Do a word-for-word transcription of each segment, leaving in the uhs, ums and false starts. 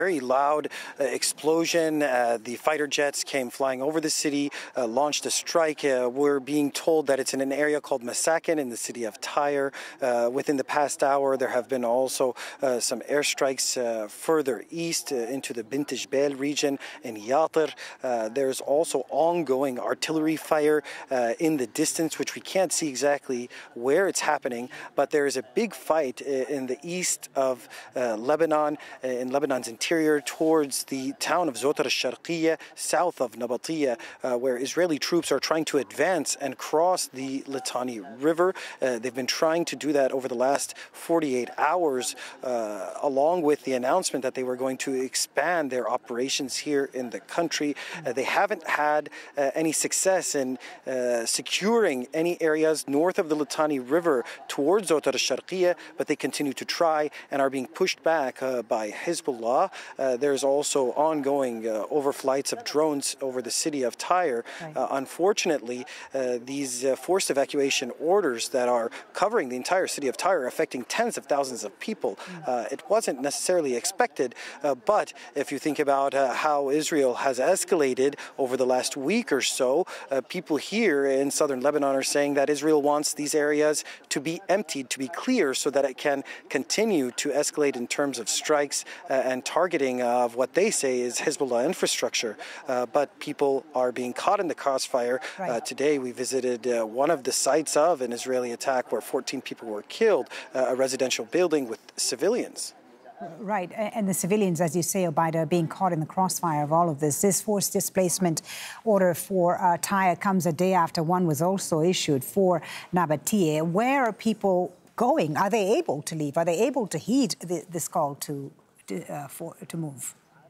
Very loud uh, explosion. Uh, the fighter jets came flying over the city, uh, launched a strike. Uh, we're being told that it's in an area called Masakin in the city of Tyre. Uh, within the past hour, there have been also uh, some airstrikes uh, further east uh, into the Bint Jbel region in Yatir. Uh, there's also ongoing artillery fire uh, in the distance, which we can't see exactly where it's happening, but there is a big fight uh, in the east of uh, Lebanon, uh, in Lebanon's interior, towards the town of Zotar al-Sharqiyya, south of Nabatiyya, uh, where Israeli troops are trying to advance and cross the Litani River. Uh, they've been trying to do that over the last forty-eight hours, uh, along with the announcement that they were going to expand their operations here in the country. Uh, they haven't had uh, any success in uh, securing any areas north of the Litani River towards Zotar al-Sharqiyya, but they continue to try and are being pushed back uh, by Hezbollah. Uh, there's also ongoing uh, overflights of drones over the city of Tyre. Right. Uh, unfortunately, uh, these uh, forced evacuation orders that are covering the entire city of Tyre, affecting tens of thousands of people, mm. uh, it wasn't necessarily expected. Uh, but if you think about uh, how Israel has escalated over the last week or so, uh, people here in southern Lebanon are saying that Israel wants these areas to be emptied, to be clear, so that it can continue to escalate in terms of strikes uh, and targeting of what they say is Hezbollah infrastructure. Uh, but people are being caught in the crossfire. Right. Uh, today we visited uh, one of the sites of an Israeli attack where fourteen people were killed, uh, a residential building with civilians. Right, and the civilians, as you say, Obaida, are being caught in the crossfire of all of this. This forced displacement order for uh, Tyre comes a day after one was also issued for Nabatiyya. Where are people going? Are they able to leave? Are they able to heed the, this call to Uh, for, to move?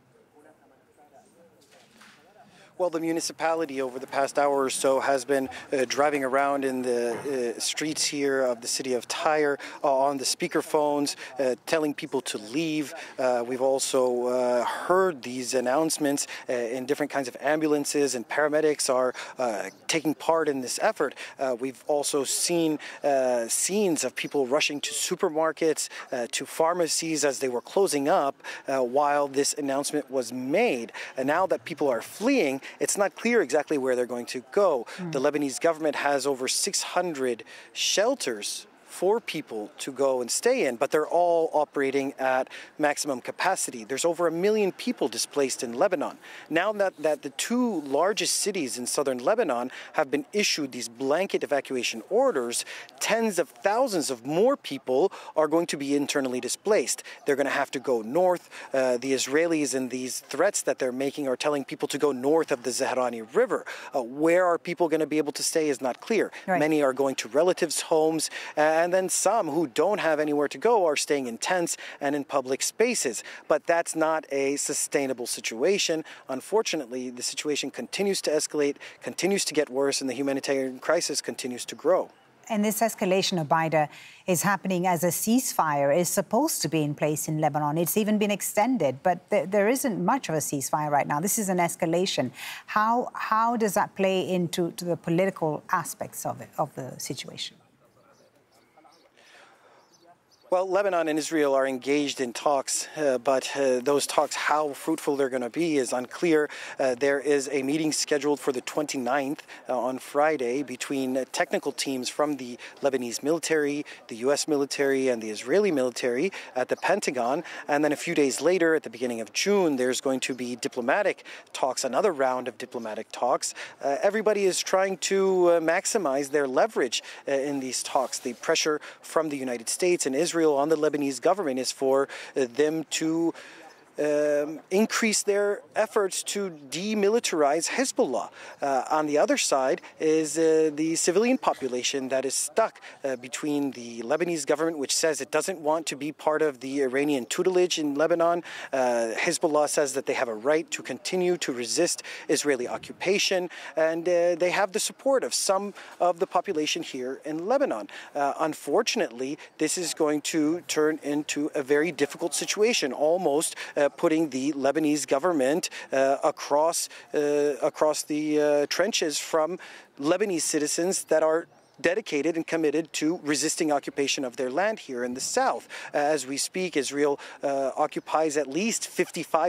Well, the municipality over the past hour or so has been uh, driving around in the uh, streets here of the city of Tyre uh, on the speakerphones, uh, telling people to leave. Uh, we've also uh, heard these announcements uh, in different kinds of ambulances, and paramedics are uh, taking part in this effort. Uh, we've also seen uh, scenes of people rushing to supermarkets, uh, to pharmacies as they were closing up uh, while this announcement was made. And now that people are fleeing, it's not clear exactly where they're going to go. Mm. The Lebanese government has over six hundred shelters for people to go and stay in, but they're all operating at maximum capacity. There's over a million people displaced in Lebanon. Now that, that the two largest cities in southern Lebanon have been issued these blanket evacuation orders, tens of thousands of more people are going to be internally displaced. They're going to have to go north. Uh, the Israelis in these threats that they're making are telling people to go north of the Zahrani River. Uh, where are people going to be able to stay is not clear. Right. Many are going to relatives' homes, uh, and then some who don't have anywhere to go are staying in tents and in public spaces. But that's not a sustainable situation. Unfortunately, the situation continues to escalate, continues to get worse, and the humanitarian crisis continues to grow. And this escalation, Obaida, is happening as a ceasefire is supposed to be in place in Lebanon. It's even been extended, but th there isn't much of a ceasefire right now. This is an escalation. How, how does that play into to the political aspects of it, of the situation? Well, Lebanon and Israel are engaged in talks, uh, but uh, those talks, how fruitful they're going to be is unclear. Uh, there is a meeting scheduled for the twenty-ninth uh, on Friday between uh, technical teams from the Lebanese military, the U S military, and the Israeli military at the Pentagon. And then a few days later, at the beginning of June, there's going to be diplomatic talks, another round of diplomatic talks. Uh, everybody is trying to uh, maximize their leverage uh, in these talks. The pressure from the United States and Israel on the Lebanese government is for uh, them to Um, increase their efforts to demilitarize Hezbollah. Uh, on the other side is uh, the civilian population that is stuck uh, between the Lebanese government, which says it doesn't want to be part of the Iranian tutelage in Lebanon. Uh, Hezbollah says that they have a right to continue to resist Israeli occupation, and uh, they have the support of some of the population here in Lebanon. Uh, unfortunately, this is going to turn into a very difficult situation, almost uh, putting the Lebanese government uh, across uh, across the uh, trenches from Lebanese citizens that are dedicated and committed to resisting occupation of their land here in the south. As we speak, Israel uh, occupies at least fifty-five